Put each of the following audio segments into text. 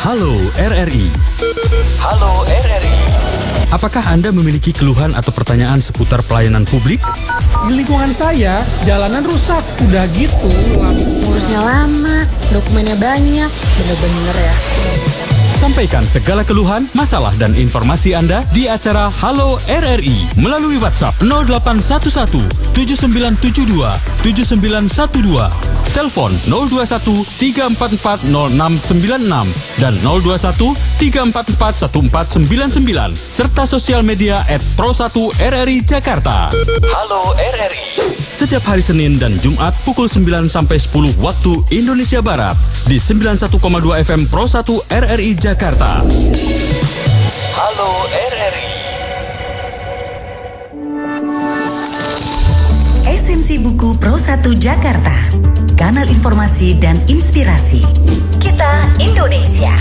Halo RRI. Halo RRI. Apakah Anda memiliki keluhan atau pertanyaan seputar pelayanan publik? Di lingkungan saya, jalanan rusak. Udah gitu, ngurusnya lama, dokumennya banyak. Bener-bener ya. Sampaikan segala keluhan, masalah, dan informasi Anda di acara Halo RRI melalui WhatsApp 0811 7972 7912, telepon 021 344 0696 dan 021 344 1499 serta sosial media @pro1rri Jakarta. Halo RRI. Setiap hari Senin dan Jumat pukul 9 sampai 10 waktu Indonesia Barat di 91,2 FM Pro 1 RRI Jakarta. Halo RRI. Esensi buku Pro 1 Jakarta. Kanal informasi dan inspirasi. Kita Indonesia.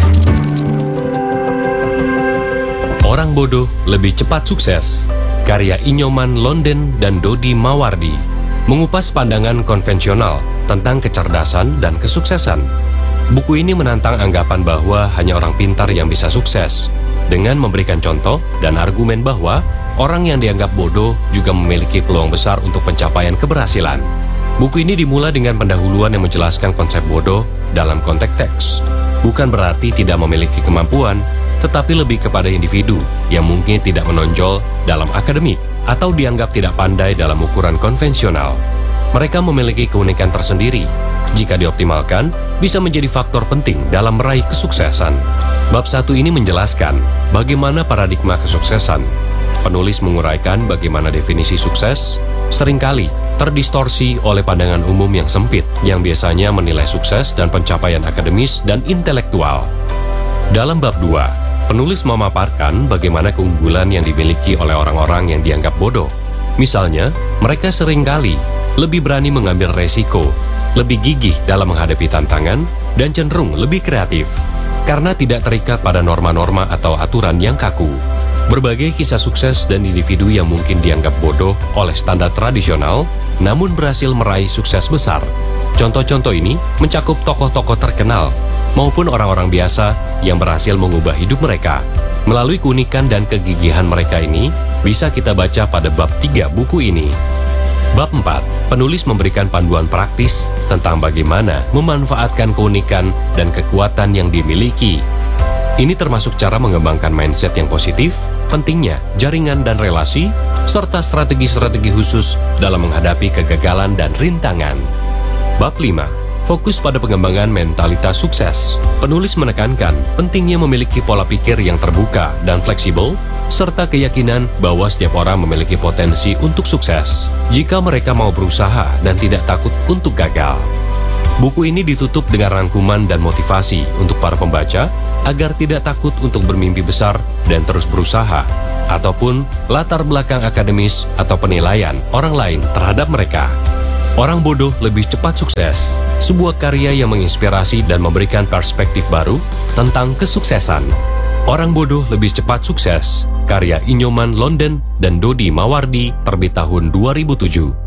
Orang bodoh lebih cepat sukses. Karya Inyoman Londen dan Dodi Mawardi mengupas pandangan konvensional tentang kecerdasan dan kesuksesan. Buku ini menantang anggapan bahwa hanya orang pintar yang bisa sukses, dengan memberikan contoh dan argumen bahwa orang yang dianggap bodoh juga memiliki peluang besar untuk pencapaian keberhasilan. Buku ini dimulai dengan pendahuluan yang menjelaskan konsep bodoh dalam konteks teks. Bukan berarti tidak memiliki kemampuan, tetapi lebih kepada individu yang mungkin tidak menonjol dalam akademik atau dianggap tidak pandai dalam ukuran konvensional. Mereka memiliki keunikan tersendiri. Jika dioptimalkan, bisa menjadi faktor penting dalam meraih kesuksesan. Bab 1 ini menjelaskan bagaimana paradigma kesuksesan. Penulis menguraikan bagaimana definisi sukses seringkali terdistorsi oleh pandangan umum yang sempit, yang biasanya menilai sukses dan pencapaian akademis dan intelektual. Dalam bab 2, penulis memaparkan bagaimana keunggulan yang dimiliki oleh orang-orang yang dianggap bodoh. Misalnya, mereka seringkali lebih berani mengambil resiko, lebih gigih dalam menghadapi tantangan, dan cenderung lebih kreatif, karena tidak terikat pada norma-norma atau aturan yang kaku. Berbagai kisah sukses dan individu yang mungkin dianggap bodoh oleh standar tradisional, namun berhasil meraih sukses besar. Contoh-contoh ini mencakup tokoh-tokoh terkenal, maupun orang-orang biasa yang berhasil mengubah hidup mereka. Melalui keunikan dan kegigihan mereka ini, bisa kita baca pada bab 3 buku ini. Bab 4, penulis memberikan panduan praktis tentang bagaimana memanfaatkan keunikan dan kekuatan yang dimiliki. Ini termasuk cara mengembangkan mindset yang positif, pentingnya jaringan dan relasi, serta strategi-strategi khusus dalam menghadapi kegagalan dan rintangan. Bab 5, fokus pada pengembangan mentalitas sukses. Penulis menekankan pentingnya memiliki pola pikir yang terbuka dan fleksibel, serta keyakinan bahwa setiap orang memiliki potensi untuk sukses jika mereka mau berusaha dan tidak takut untuk gagal. Buku ini ditutup dengan rangkuman dan motivasi untuk para pembaca agar tidak takut untuk bermimpi besar dan terus berusaha, ataupun latar belakang akademis atau penilaian orang lain terhadap mereka. Orang bodoh lebih cepat sukses, sebuah karya yang menginspirasi dan memberikan perspektif baru tentang kesuksesan. Orang bodoh lebih cepat sukses, karya Inyoman Londen dan Dodi Mawardi, terbit tahun 2007.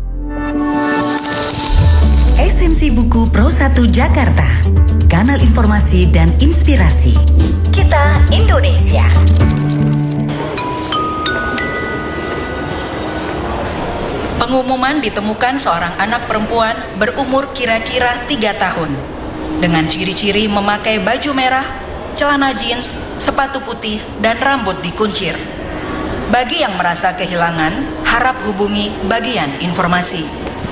Esensi buku Pro 1 Jakarta. Kanal informasi dan inspirasi. Kita Indonesia. Pengumuman ditemukan seorang anak perempuan berumur kira-kira 3 tahun dengan ciri-ciri memakai baju merah, celana jeans, sepatu putih, dan rambut dikuncir. Bagi yang merasa kehilangan, harap hubungi bagian informasi.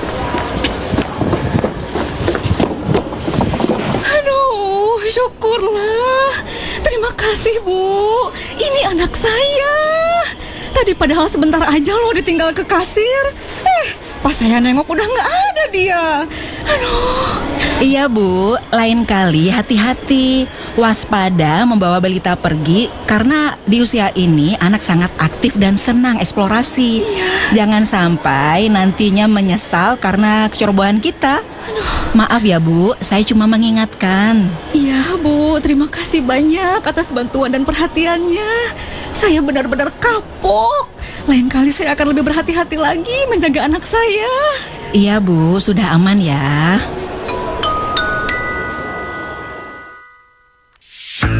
Aduh, syukurlah. Terima kasih, Bu. Ini anak saya. Tadi padahal sebentar aja loh ditinggal ke kasir. Pas saya nengok udah nggak ada dia. Aduh. Iya Bu, lain kali hati-hati. Waspada membawa balita pergi karena di usia ini anak sangat aktif dan senang eksplorasi. Jangan sampai nantinya menyesal karena kecerobohan kita. Maaf ya Bu, saya cuma mengingatkan. Iya Bu, terima kasih banyak atas bantuan dan perhatiannya. Saya benar-benar kapok. Lain kali saya akan lebih berhati-hati lagi menjaga anak saya. Iya Bu, sudah aman ya.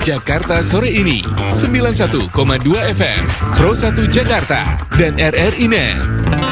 Jakarta sore ini 91,2 FM Pro 1 Jakarta dan RRI Net.